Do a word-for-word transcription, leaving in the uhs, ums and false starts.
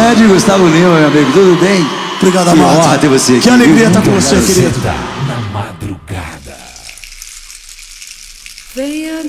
grande Gustavo Lima, meu amigo, tudo bem? Obrigado, Que amado. honra ter você aqui. Que alegria estar com você, querido. Na madrugada. Venha